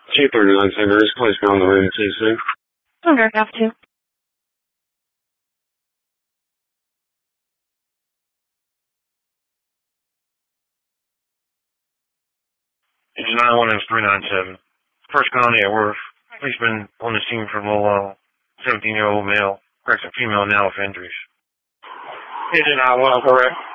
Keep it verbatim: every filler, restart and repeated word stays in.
two thirty-nine Saint Mary's, please be on the road to soon. Under F two. It's nine one F three nine seven. First colony at Worth. Police been on the scene for a little while. seventeen-year-old male. Correct, a female now with injuries. Agent nine one, correct.